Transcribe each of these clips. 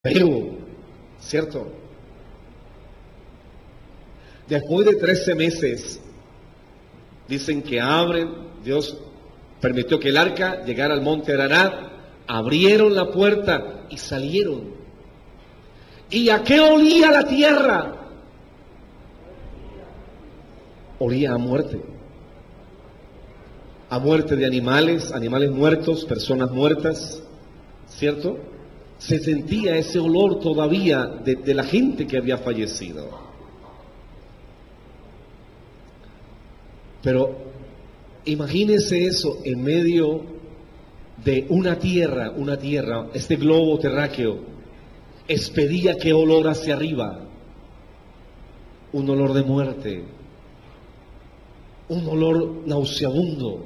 Pero, ¿cierto? Después de 13 meses, dicen que Dios permitió que el arca llegara al monte Ararat, abrieron la puerta y salieron. ¿Y a qué olía la tierra? Olía a muerte de animales muertos, personas muertas, ¿cierto? Se sentía ese olor todavía de la gente que había fallecido. Pero imagínese eso en medio de una tierra, este globo terráqueo, expedía qué olor hacia arriba, un olor de muerte, un olor nauseabundo.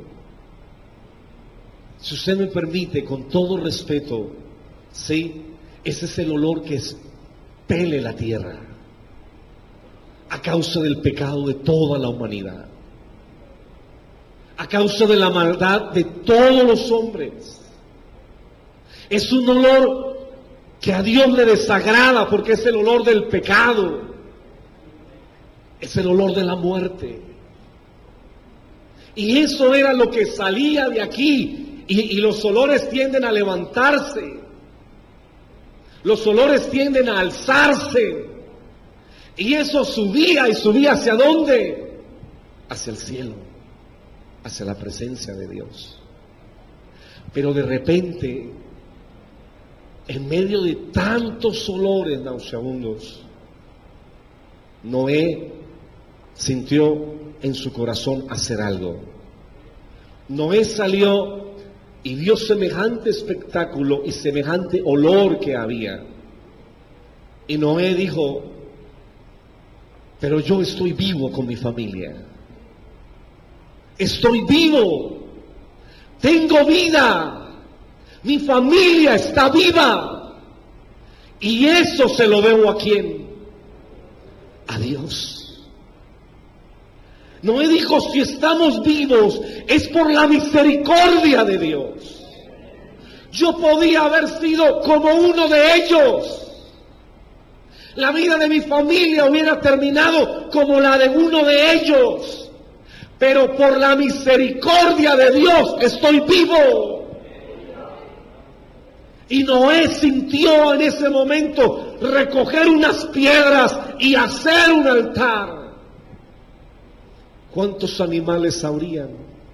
Si usted me permite, con todo respeto, sí, ese es el olor que expele la tierra a causa del pecado de toda la humanidad, a causa de la maldad de todos los hombres. Es un olor que a Dios le desagrada porque es el olor del pecado, es el olor de la muerte. Y eso era lo que salía de aquí. Y los olores tienden a levantarse, los olores tienden a alzarse, y eso subía y subía ¿hacia dónde? Hacia el cielo, hacia la presencia de Dios. Pero de repente, en medio de tantos olores nauseabundos, Noé sintió en su corazón hacer algo. Noé salió y vio semejante espectáculo y semejante olor que había. Y Noé dijo: pero yo estoy vivo con mi familia. Estoy vivo. Tengo vida. Mi familia está viva. Y eso se lo debo ¿a quién? A Dios. Noé dijo: si estamos vivos es por la misericordia de Dios. Yo podía haber sido como uno de ellos. La vida de mi familia hubiera terminado como la de uno de ellos. Pero por la misericordia de Dios estoy vivo. Y Noé sintió en ese momento recoger unas piedras y hacer un altar. ¿Cuántos animales habrían?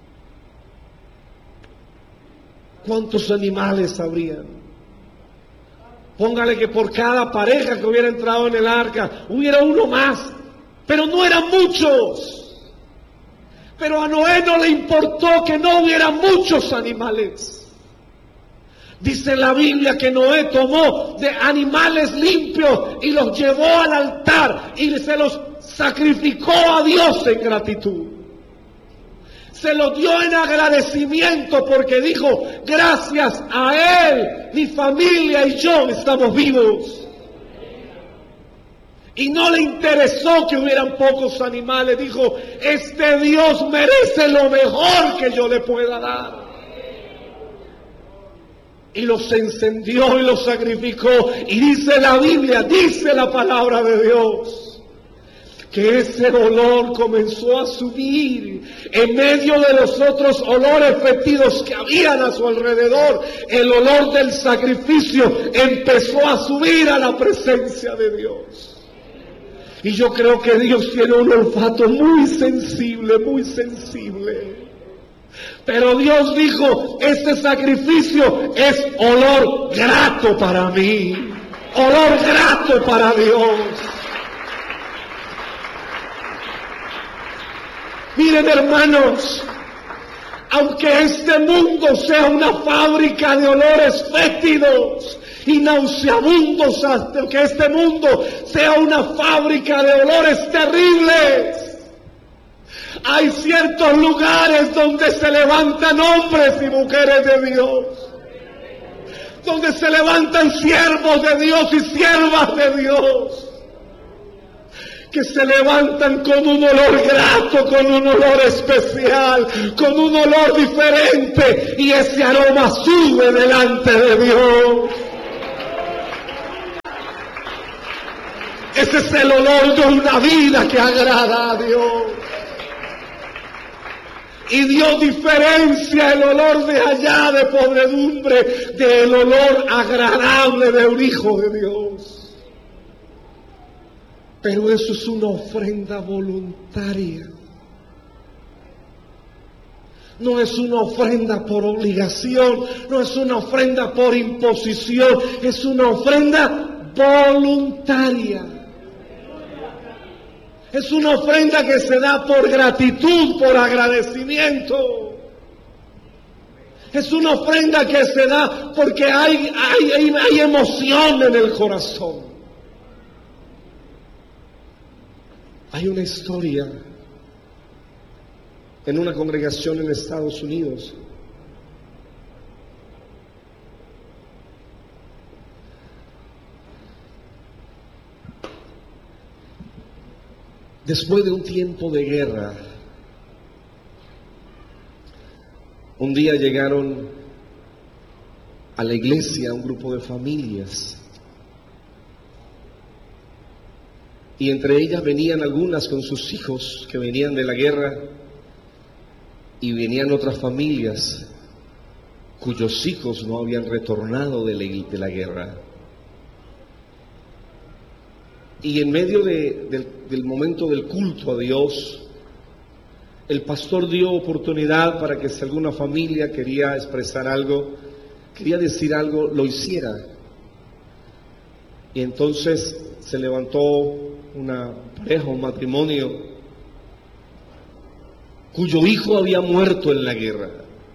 ¿Cuántos animales habrían? Póngale que por cada pareja que hubiera entrado en el arca hubiera uno más, pero no eran muchos. Pero a Noé no le importó que no hubiera muchos animales. Dice la Biblia que Noé tomó de animales limpios y los llevó al altar y se los sacrificó a Dios en gratitud. Se lo dio en agradecimiento porque dijo: gracias a Él, mi familia y yo estamos vivos. Y no le interesó que hubieran pocos animales. Dijo: este Dios merece lo mejor que yo le pueda dar. Y los encendió y los sacrificó. Y dice la Biblia, dice la palabra de Dios, que ese olor comenzó a subir en medio de los otros olores fétidos que habían a su alrededor. El olor del sacrificio empezó a subir a la presencia de Dios. Y yo creo que Dios tiene un olfato muy sensible, muy sensible. Pero Dios dijo: este sacrificio es olor grato para mí, olor grato para Dios. Miren, hermanos, aunque este mundo sea una fábrica de olores fétidos y nauseabundos, hasta que este mundo sea una fábrica de olores terribles, hay ciertos lugares donde se levantan hombres y mujeres de Dios, donde se levantan siervos de Dios y siervas de Dios, que se levantan con un olor grato, con un olor especial, con un olor diferente, y ese aroma sube delante de Dios. Ese es el olor de una vida que agrada a Dios. Y Dios diferencia el olor de allá de podredumbre del olor agradable de un hijo de Dios. Pero eso es una ofrenda voluntaria. No es una ofrenda por obligación, no es una ofrenda por imposición, es una ofrenda voluntaria. Es una ofrenda que se da por gratitud, por agradecimiento. Es una ofrenda que se da porque hay emoción en el corazón. Hay una historia en una congregación en Estados Unidos. Después de un tiempo de guerra, un día llegaron a la iglesia un grupo de familias, y entre ellas venían algunas con sus hijos que venían de la guerra, y venían otras familias cuyos hijos no habían retornado de la guerra. Y en medio del momento del culto a Dios, el pastor dio oportunidad para que si alguna familia quería expresar algo, quería decir algo, lo hiciera. Y entonces se levantó una pareja, un matrimonio, cuyo hijo había muerto en la guerra.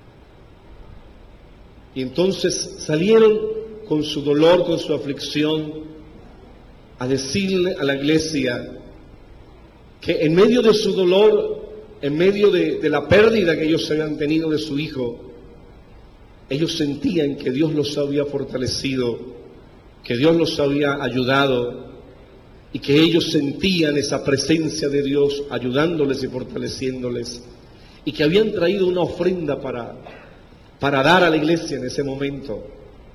Y entonces salieron con su dolor, con su aflicción, a decirle a la iglesia que en medio de su dolor, en medio de la pérdida que ellos habían tenido de su hijo, ellos sentían que Dios los había fortalecido, que Dios los había ayudado, y que ellos sentían esa presencia de Dios ayudándoles y fortaleciéndoles, y que habían traído una ofrenda para dar a la iglesia en ese momento.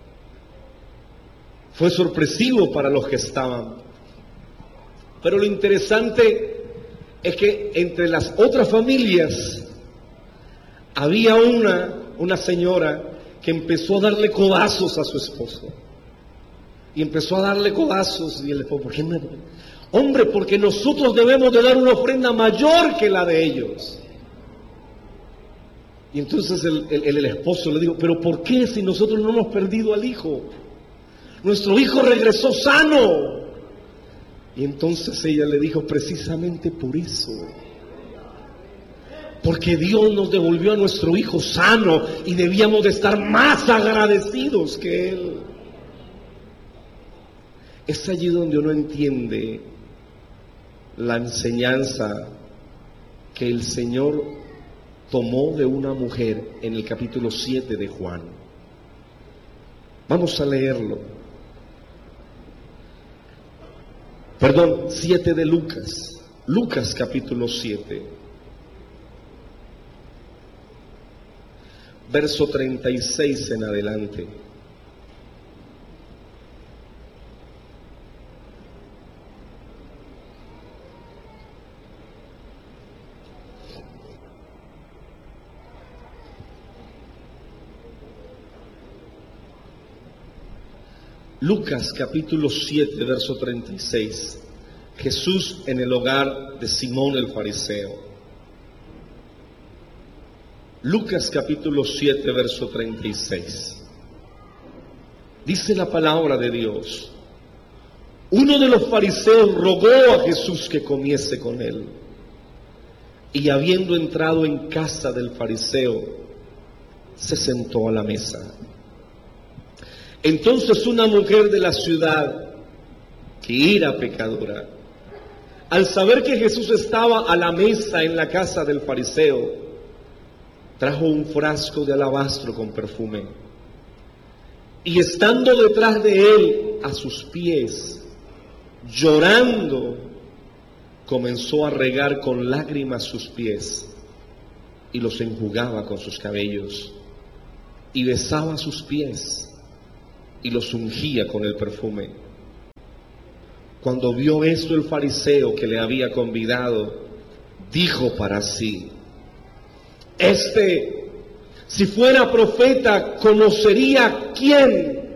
Fue sorpresivo para los que estaban. Pero lo interesante es que entre las otras familias había una señora que empezó a darle codazos a su esposo. Y empezó a darle codazos, y él le dijo: ¿por qué no? Hombre, porque nosotros debemos de dar una ofrenda mayor que la de ellos. Y entonces el esposo le dijo: ¿pero por qué si nosotros no hemos perdido al hijo? Nuestro hijo regresó sano. Y entonces ella le dijo: precisamente por eso. Porque Dios nos devolvió a nuestro hijo sano y debíamos de estar más agradecidos que Él. Es allí donde uno entiende la enseñanza que el Señor tomó de una mujer en el capítulo 7 de Juan. Vamos a leerlo. 7 de Lucas. Lucas capítulo 7. Verso 36 en adelante. Lucas capítulo 7, verso 36. Jesús en el hogar de Simón el fariseo. Lucas capítulo 7, verso 36. Dice la palabra de Dios: uno de los fariseos rogó a Jesús que comiese con él. Y habiendo entrado en casa del fariseo, se sentó a la mesa. Entonces una mujer de la ciudad, que era pecadora, al saber que Jesús estaba a la mesa en la casa del fariseo, trajo un frasco de alabastro con perfume, y estando detrás de él a sus pies, llorando, comenzó a regar con lágrimas sus pies, y los enjugaba con sus cabellos, y besaba sus pies, y los ungía con el perfume. Cuando vio esto el fariseo que le había convidado, dijo para sí: si fuera profeta, conocería quién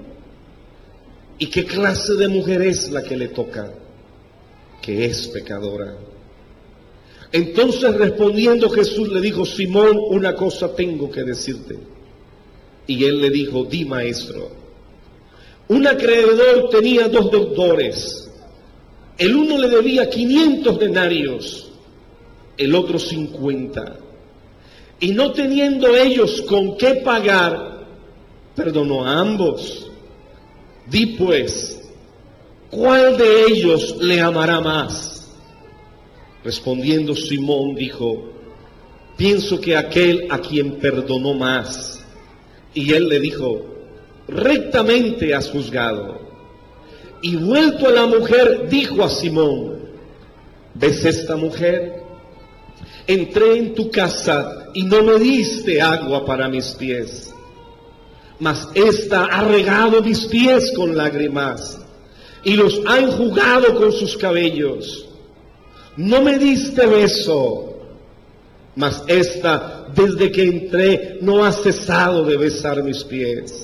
y qué clase de mujer es la que le toca, que es pecadora. Entonces respondiendo Jesús le dijo: Simón, una cosa tengo que decirte. Y él le dijo: di, maestro. Un acreedor tenía 2 deudores. El uno le debía 500 denarios, el otro 50. Y no teniendo ellos con qué pagar, perdonó a ambos. Di pues, ¿cuál de ellos le amará más? Respondiendo Simón dijo: pienso que aquel a quien perdonó más. Y él le dijo: rectamente has juzgado. Y vuelto a la mujer, dijo a Simón: ¿ves esta mujer? Entré en tu casa y no me diste agua para mis pies, mas ésta ha regado mis pies con lágrimas y los ha enjugado con sus cabellos. No me diste beso, mas ésta, desde que entré, no ha cesado de besar mis pies.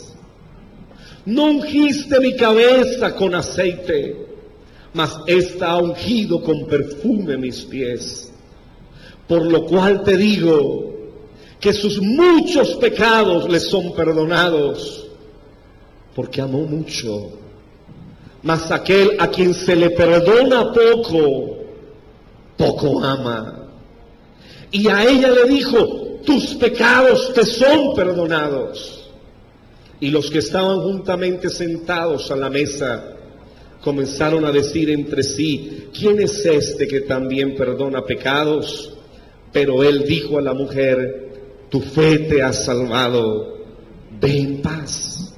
No ungiste mi cabeza con aceite, mas ésta ha ungido con perfume mis pies. Por lo cual te digo que sus muchos pecados le son perdonados, porque amó mucho. Mas aquel a quien se le perdona poco, poco ama. Y a ella le dijo: tus pecados te son perdonados. Y los que estaban juntamente sentados a la mesa comenzaron a decir entre sí: ¿quién es este que también perdona pecados? Pero él dijo a la mujer: tu fe te ha salvado, ve en paz.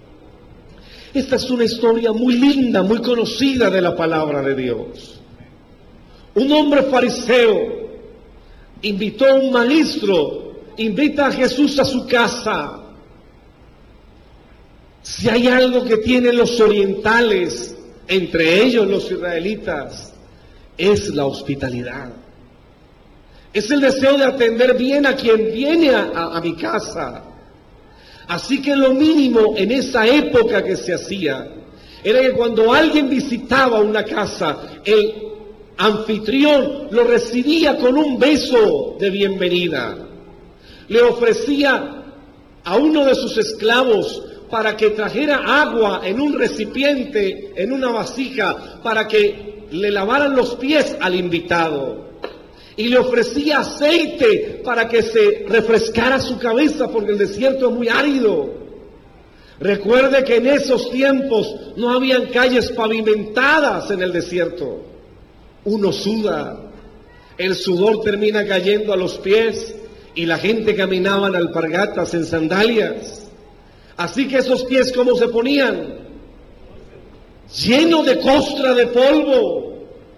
Esta es una historia muy linda, muy conocida de la palabra de Dios. Un hombre fariseo invitó a un maestro, invita a Jesús a su casa. Si hay algo que tienen los orientales, entre ellos los israelitas, es la hospitalidad. Es el deseo de atender bien a quien viene a mi casa. Así que lo mínimo en esa época que se hacía era que cuando alguien visitaba una casa, el anfitrión lo recibía con un beso de bienvenida. Le ofrecía a uno de sus esclavos para que trajera agua en un recipiente, en una vasija, para que le lavaran los pies al invitado. Y le ofrecía aceite para que se refrescara su cabeza, porque el desierto es muy árido. Recuerde que en esos tiempos no habían calles pavimentadas en el desierto. Uno suda, el sudor termina cayendo a los pies y la gente caminaba en alpargatas, en sandalias. Así que esos pies, ¿cómo se ponían? Lleno de costra de polvo.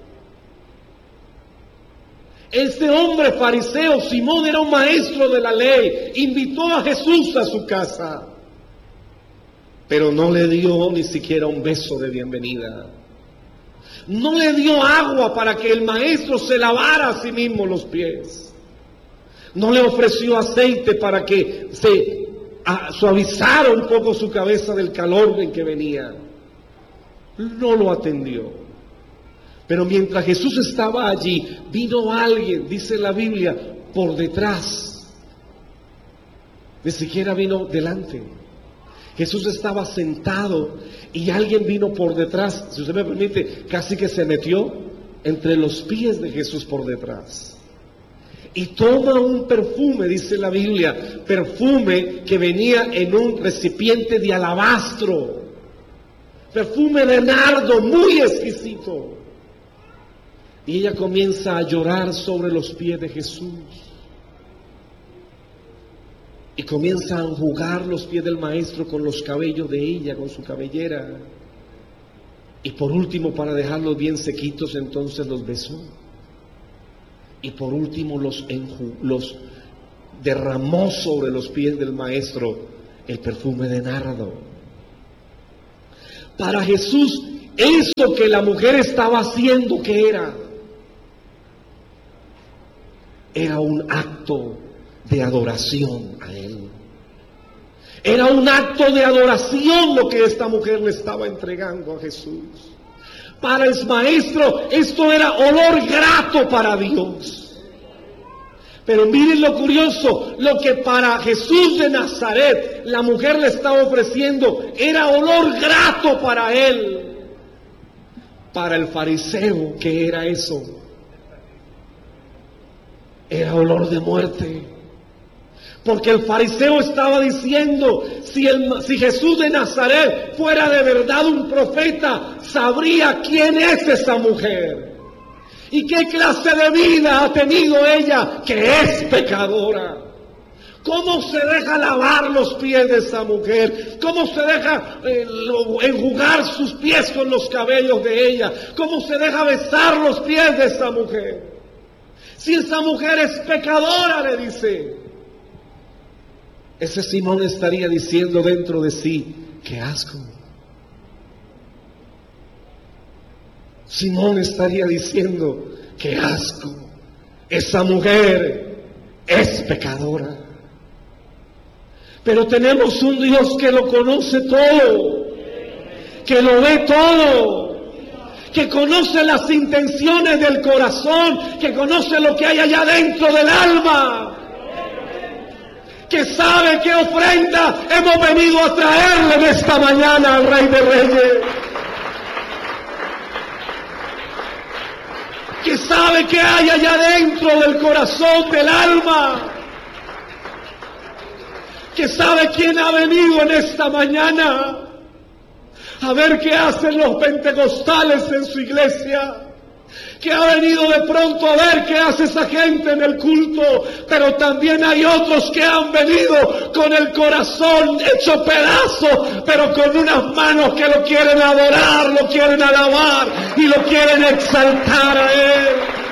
Este hombre fariseo, Simón, era un maestro de la ley, invitó a Jesús a su casa, pero no le dio ni siquiera un beso de bienvenida. No le dio agua para que el maestro se lavara a sí mismo los pies. No le ofreció aceite para que se suavizara un poco su cabeza del calor en que venía. No lo atendió. Pero mientras Jesús estaba allí, vino alguien, dice la Biblia, por detrás. Ni siquiera vino delante. Jesús estaba sentado y alguien vino por detrás, si usted me permite, casi que se metió entre los pies de Jesús por detrás. Y toma un perfume, dice la Biblia, perfume que venía en un recipiente de alabastro, perfume de nardo muy exquisito. Y ella comienza a llorar sobre los pies de Jesús. Y comienza a enjugar los pies del maestro con los cabellos de ella, con su cabellera. Y por último, para dejarlos bien sequitos, entonces los besó. Y por último los derramó sobre los pies del maestro el perfume de nardo. Para Jesús Eso que la mujer estaba haciendo, ¿qué era? Era un acto de adoración a Él. Era un acto de adoración lo que esta mujer le estaba entregando a Jesús. Para el maestro esto era olor grato para Dios. Pero miren lo curioso, lo que para Jesús de Nazaret la mujer le estaba ofreciendo era olor grato para Él. Para el fariseo, ¿qué era eso? Era olor de muerte. Porque el fariseo estaba diciendo, si Jesús de Nazaret fuera de verdad un profeta, sabría quién es esa mujer. ¿Y qué clase de vida ha tenido ella, que es pecadora? ¿Cómo se deja lavar los pies de esa mujer? ¿Cómo se deja enjugar sus pies con los cabellos de ella? ¿Cómo se deja besar los pies de esa mujer? Si esa mujer es pecadora, le dice. Ese Simón estaría diciendo dentro de sí, ¡qué asco! Simón estaría diciendo, ¡qué asco! Esa mujer es pecadora. Pero tenemos un Dios que lo conoce todo, que lo ve todo, que conoce las intenciones del corazón, que conoce lo que hay allá dentro del alma, que sabe qué ofrenda hemos venido a traerle en esta mañana al Rey de Reyes, que sabe qué hay allá dentro del corazón del alma, que sabe quién ha venido en esta mañana a ver qué hacen los pentecostales en su iglesia, que ha venido de pronto a ver qué hace esa gente en el culto, pero también hay otros que han venido con el corazón hecho pedazos, pero con unas manos que lo quieren adorar, lo quieren alabar y lo quieren exaltar a Él.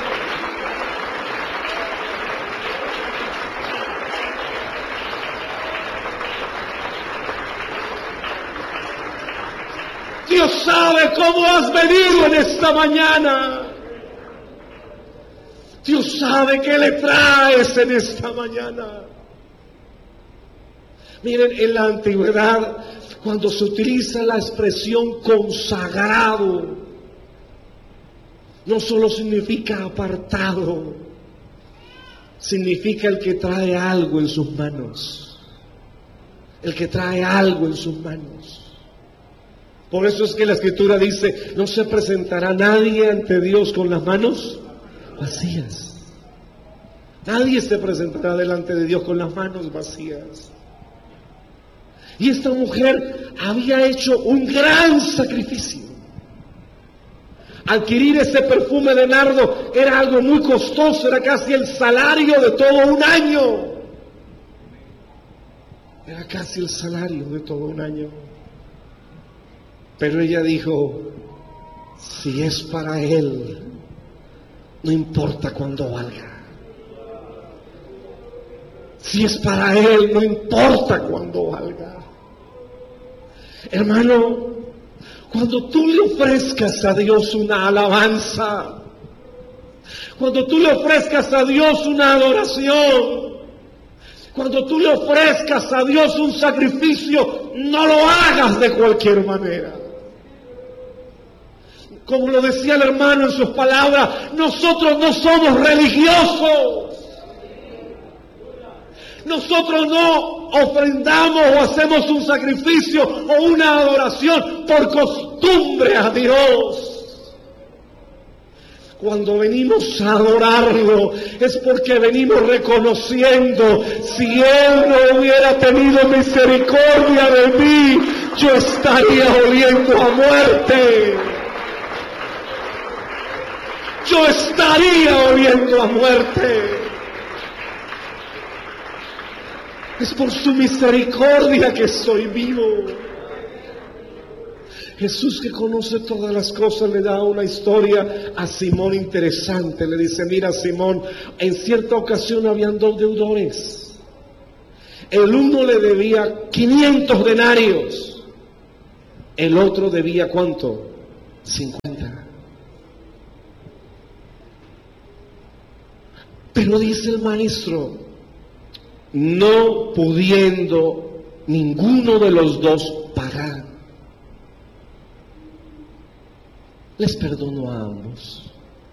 Dios sabe cómo has venido en esta mañana. Dios sabe qué le traes en esta mañana. Miren, en la antigüedad, cuando se utiliza la expresión consagrado, no solo significa apartado, significa el que trae algo en sus manos. El que trae algo en sus manos. Por eso es que la Escritura dice, no se presentará nadie ante Dios con las manos vacías. Nadie se presentará delante de Dios con las manos vacías. Y esta mujer había hecho un gran sacrificio. Adquirir ese perfume de nardo era algo muy costoso, era casi el salario de todo un año. Era casi el salario de todo un año. Pero ella dijo, si es para Él, no importa cuánto valga. Si es para Él, no importa cuánto valga. Hermano, cuando tú le ofrezcas a Dios una alabanza, cuando tú le ofrezcas a Dios una adoración, cuando tú le ofrezcas a Dios un sacrificio, no lo hagas de cualquier manera. Como lo decía el hermano en sus palabras, nosotros no somos religiosos. Nosotros no ofrendamos o hacemos un sacrificio o una adoración por costumbre a Dios. Cuando venimos a adorarlo es porque venimos reconociendo, si Él no hubiera tenido misericordia de mí, yo estaría oliendo a muerte. Yo estaría oliendo a muerte. Es por su misericordia que soy vivo. Jesús, que conoce todas las cosas, le da una historia a Simón interesante. Le dice, mira Simón, en cierta ocasión habían dos deudores. El uno le debía 500 denarios. El otro debía ¿cuánto? 50. Pero dice el maestro, no pudiendo ninguno de los dos pagar, les perdono a ambos.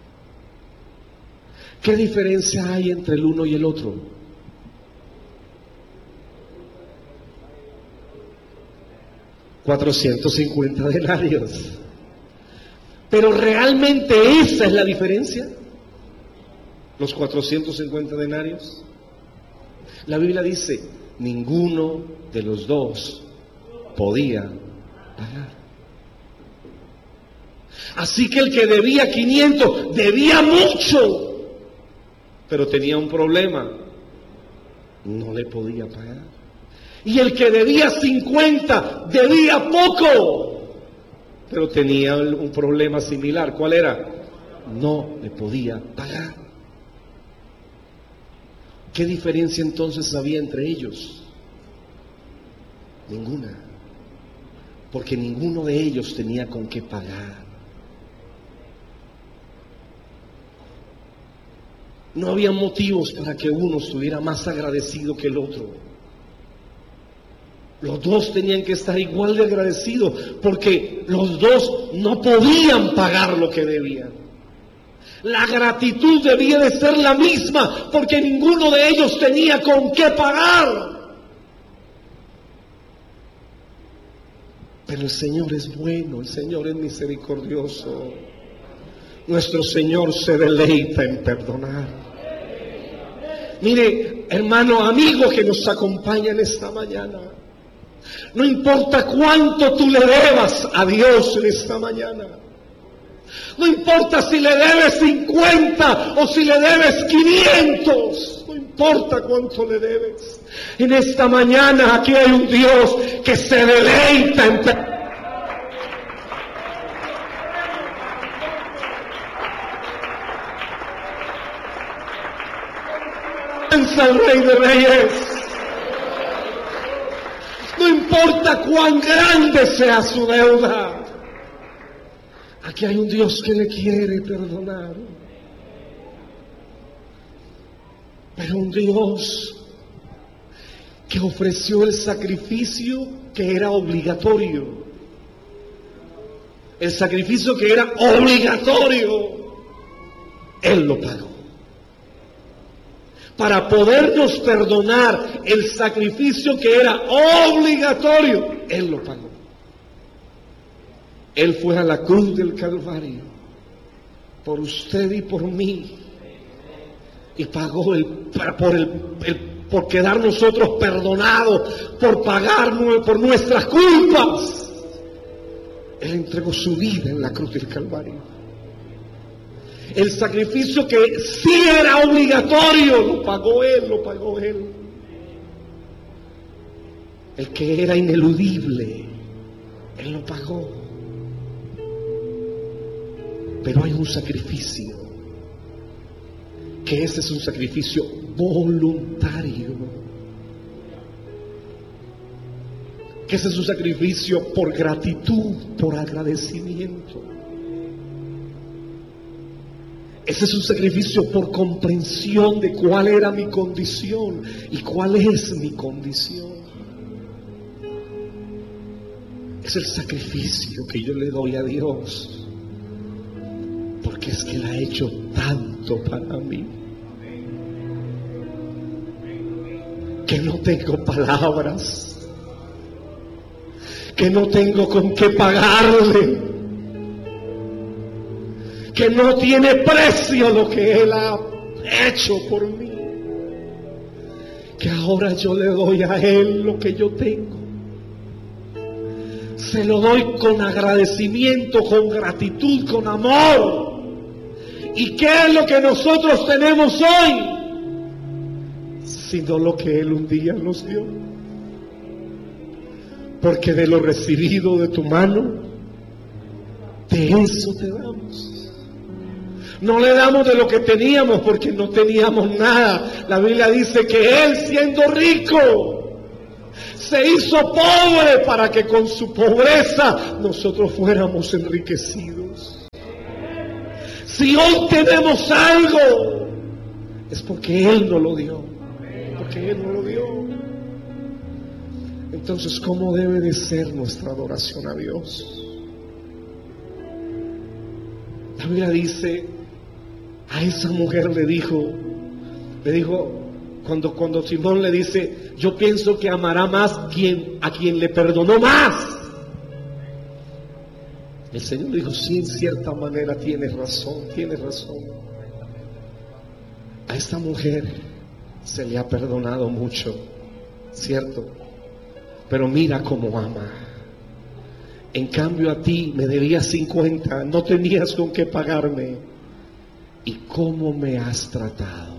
¿Qué diferencia hay entre el uno y el otro? $450. Pero realmente esa es la diferencia. Los 450 denarios. La Biblia dice, ninguno de los dos podía pagar. Así que el que debía 500 debía mucho, pero tenía un problema, no le podía pagar. Y el que debía 50 debía poco, pero tenía un problema similar. ¿Cuál era? No le podía pagar. ¿Qué diferencia entonces había entre ellos? Ninguna, porque ninguno de ellos tenía con qué pagar. No había motivos para que uno estuviera más agradecido que el otro. Los dos tenían que estar igual de agradecidos, porque los dos no podían pagar lo que debían. La gratitud debía de ser la misma, porque ninguno de ellos tenía con qué pagar. Pero el Señor es bueno, el Señor es misericordioso. Nuestro Señor se deleita en perdonar. Mire, hermano, amigo que nos acompaña en esta mañana, no importa cuánto tú le debas a Dios en esta mañana, no importa si le debes 50 o si le debes 500, no importa cuánto le debes. En esta mañana aquí hay un Dios que se deleita en perdonar. Al Rey de Reyes. No importa cuán grande sea su deuda, aquí hay un Dios que le quiere perdonar. Pero un Dios que ofreció el sacrificio que era obligatorio. El sacrificio que era obligatorio, Él lo pagó. Para podernos perdonar el sacrificio que era obligatorio, Él lo pagó. Él fue a la cruz del Calvario por usted y por mí, y pagó por quedar nosotros perdonados, por pagar por nuestras culpas. Él entregó su vida en la cruz del Calvario. El sacrificio que sí era obligatorio, lo pagó Él, lo pagó Él. El que era ineludible, Él lo pagó. Pero hay un sacrificio, que ese es un sacrificio voluntario. Que ese es un sacrificio por gratitud, por agradecimiento. Ese es un sacrificio por comprensión de cuál era mi condición y cuál es mi condición. Es el sacrificio que yo le doy a Dios, porque es que Él ha hecho tanto para mí, que no tengo palabras, que no tengo con qué pagarle, que no tiene precio lo que Él ha hecho por mí, que ahora yo le doy a Él lo que yo tengo. Se lo doy con agradecimiento, con gratitud, con amor. ¿Y qué es lo que nosotros tenemos hoy? Sino lo que Él un día nos dio. Porque de lo recibido de tu mano, de eso te damos. No le damos de lo que teníamos, porque no teníamos nada. La Biblia dice que Él, siendo rico, se hizo pobre para que con su pobreza nosotros fuéramos enriquecidos. Si hoy tenemos algo, es porque Él nos lo dio. Porque Él nos lo dio. Entonces, ¿cómo debe de ser nuestra adoración a Dios? La Biblia dice, a esa mujer le dijo, cuando Simón le dice, yo pienso que amará más a quien le perdonó más. El Señor dijo, sí, en cierta manera tienes razón. A esta mujer se le ha perdonado mucho, ¿cierto? Pero mira cómo ama. En cambio a ti me debías 50, no tenías con qué pagarme. ¿Y cómo me has tratado?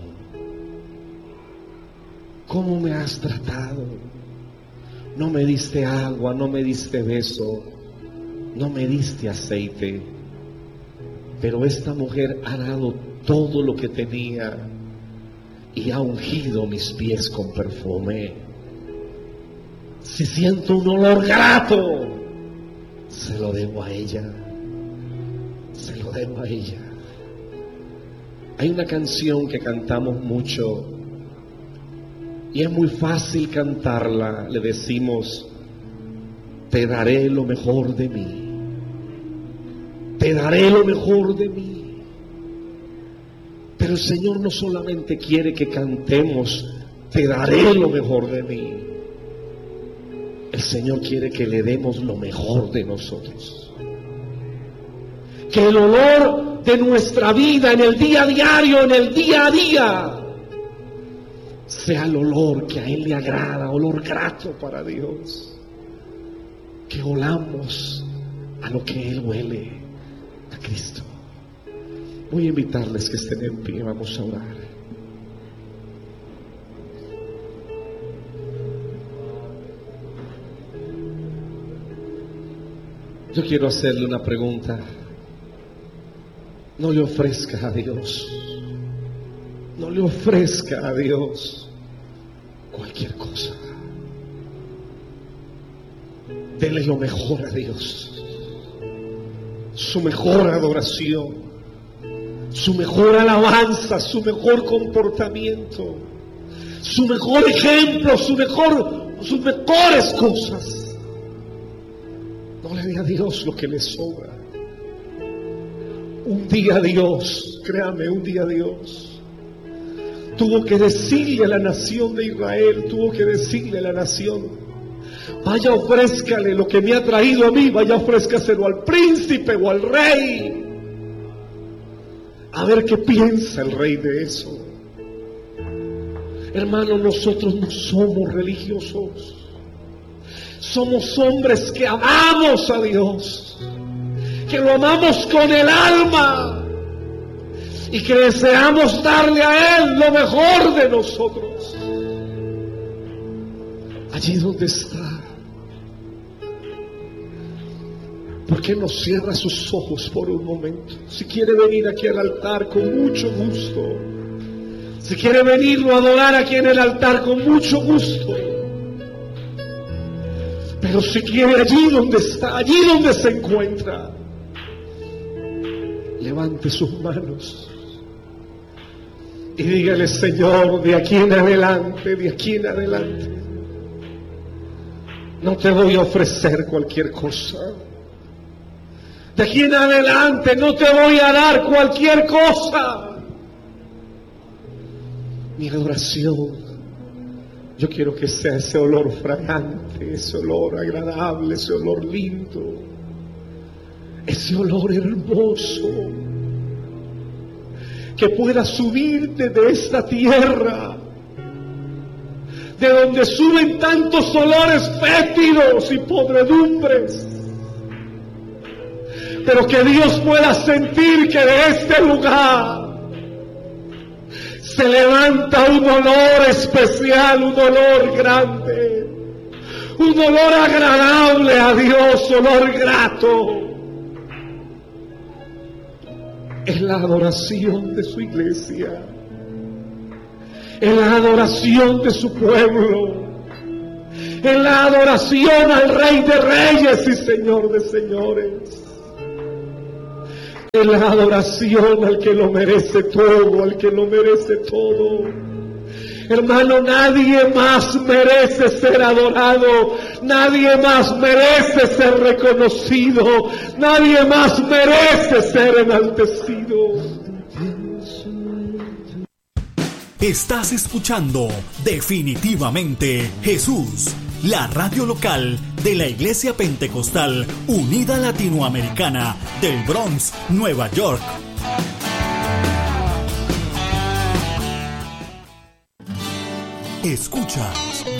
¿Cómo me has tratado? No me diste agua, no me diste beso, no me diste aceite. Pero esta mujer ha dado todo lo que tenía y ha ungido mis pies con perfume. Si siento un olor grato, se lo debo a ella. Se lo debo a ella. Hay una canción que cantamos mucho y es muy fácil cantarla. Le decimos, te daré lo mejor de mí. Te daré lo mejor de mí. Pero el Señor no solamente quiere que cantemos, te daré lo mejor de mí. El Señor quiere que le demos lo mejor de nosotros. Que el olor de nuestra vida en el día a diario, en el día a día, sea el olor que a Él le agrada, olor grato para Dios. Que olamos a lo que Él huele, a Cristo. Voy a invitarles que estén en pie, vamos a orar. Yo quiero hacerle una pregunta. No le ofrezca a Dios, no le ofrezca a Dios cualquier cosa. Dele lo mejor a Dios, su mejor adoración, su mejor alabanza, su mejor comportamiento, su mejor ejemplo, sus mejores cosas. No le dé a Dios lo que le sobra. Un día Dios, créame, un día Dios tuvo que decirle a la nación de Israel, tuvo que decirle a la nación, vaya ofrézcale lo que me ha traído a mí, vaya ofrézcaselo al príncipe o al rey. A ver qué piensa el rey de eso. Hermano, nosotros no somos religiosos. Somos hombres que amamos a Dios, que lo amamos con el alma y que deseamos darle a Él lo mejor de nosotros. Allí donde está, ¿por qué no cierra sus ojos por un momento? Si quiere venir aquí al altar, con mucho gusto. Si quiere venirlo a adorar aquí en el altar, con mucho gusto. Pero si quiere, allí donde está, allí donde se encuentra, levante sus manos y dígale, Señor, de aquí en adelante, no te voy a ofrecer cualquier cosa. De aquí en adelante no te voy a dar cualquier cosa. Mi adoración, yo quiero que sea ese olor fragante, ese olor agradable, ese olor lindo, ese olor hermoso, que pueda subirte de esta tierra, de donde suben tantos olores fétidos y podredumbres, pero que Dios pueda sentir que de este lugar se levanta un olor especial, un olor grande, un olor agradable a Dios, olor grato. Es la adoración de su iglesia, es la adoración de su pueblo, en la adoración al Rey de Reyes y Señor de Señores, en la adoración al que lo merece todo, al que lo merece todo. Hermano, nadie más merece ser adorado, nadie más merece ser reconocido, nadie más merece ser enaltecido. Estás escuchando Definitivamente Jesús, la radio local de la Iglesia Pentecostal Unida Latinoamericana del Bronx, Nueva York. Escuchas